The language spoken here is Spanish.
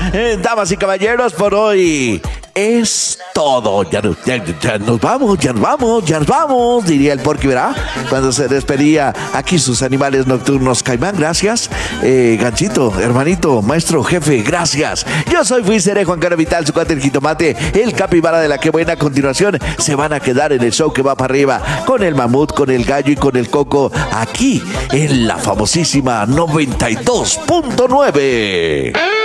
Damas y caballeros, por hoy es todo. Ya nos vamos, diría el Porky, ¿verdad? Cuando se despedía aquí sus animales nocturnos. Caimán, gracias. Ganchito, hermanito, maestro, jefe, gracias. Yo seré Juan Carlos Vital, su cuate el jitomate, el capibara de la que buena. A continuación se van a quedar en el show que va para arriba con el mamut, con el gallo y con el coco, aquí en la famosísima 92.9.